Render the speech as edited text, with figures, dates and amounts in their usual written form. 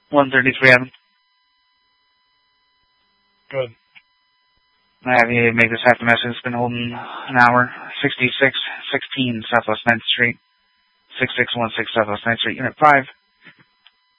133, Evan. Good. I have you make this after message. It's been holding an hour. 6616 Southwest 9th Street. 6616 Southwest 9th Street, Unit 5.